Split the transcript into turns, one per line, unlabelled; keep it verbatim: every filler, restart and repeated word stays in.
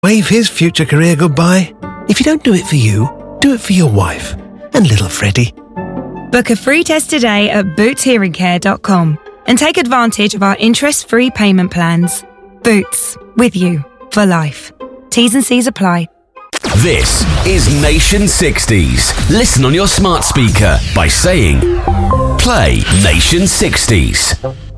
wave his future career goodbye? If you don't do it for you, do it for your wife and little Freddie.
Book a free test today at boots hearing care dot com and take advantage of our interest-free payment plans. Boots, with you for life. T's and C's apply.
This is Nation sixties. Listen on your smart speaker by saying, play Nation sixties.